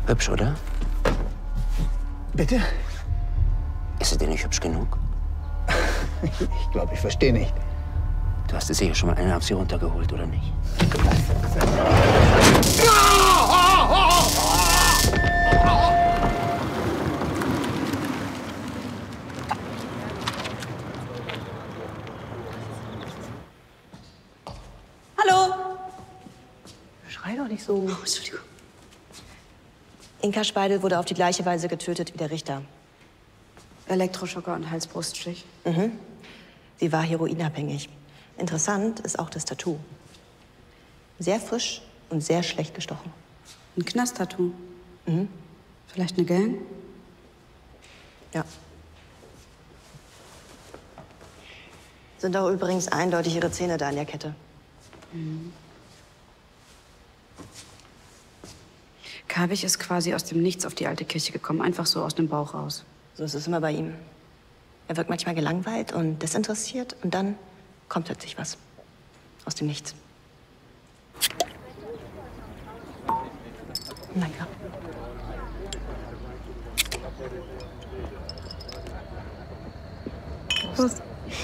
Hübsch, oder? Bitte? Ist sie dir nicht hübsch genug? Ich glaube, ich verstehe nicht. Du hast sicher schon mal einen auf sie runtergeholt, oder nicht? Hallo! Schrei doch nicht so. Oh, Entschuldigung. Inka Speidel wurde auf die gleiche Weise getötet wie der Richter. Elektroschocker und Halsbruststich. Sie war heroinabhängig. Interessant ist auch das Tattoo. Sehr frisch und sehr schlecht gestochen. Ein Knast-Tattoo. Vielleicht eine Gang? Ja. Sind auch übrigens eindeutig ihre Zähne da an der Kette. Kabich ist quasi aus dem Nichts auf die alte Kirche gekommen, einfach so aus dem Bauch raus. So ist es immer bei ihm. Er wirkt manchmal gelangweilt und desinteressiert und dann kommt plötzlich was. Aus dem Nichts. Danke. Prost.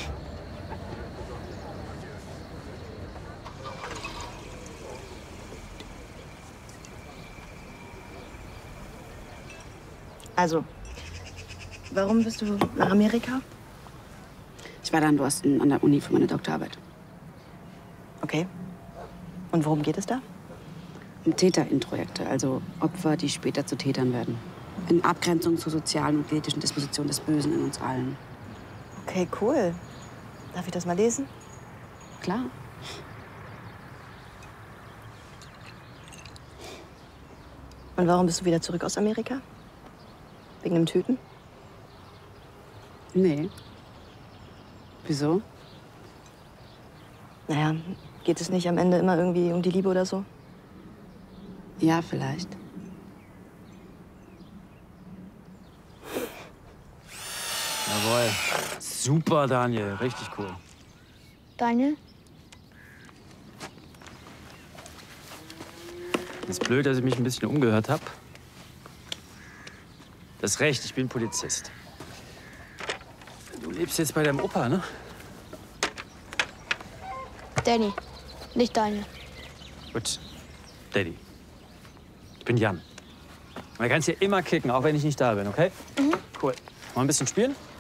Also, warum bist du nach Amerika? Ich war da in Boston an der Uni für meine Doktorarbeit. Okay. Und worum geht es da? Um Täter-In-Projekte, also Opfer, die später zu Tätern werden. In Abgrenzung zur sozialen und ethischen Disposition des Bösen in uns allen. Okay, cool. Darf ich das mal lesen? Klar. Und warum bist du wieder zurück aus Amerika? Wegen dem Töten? Nee. Wieso? Naja, geht es nicht am Ende immer irgendwie um die Liebe oder so? Ja, vielleicht. Jawohl. Super, Daniel. Richtig cool. Daniel? Ist blöd, dass ich mich ein bisschen umgehört habe. Das ist recht, ich bin Polizist. Du lebst jetzt bei deinem Opa, ne? Danny, nicht Daniel. Gut. Daddy. Ich bin Jan. Man kann es hier immer kicken, auch wenn ich nicht da bin, okay? Cool. Mal ein bisschen spielen?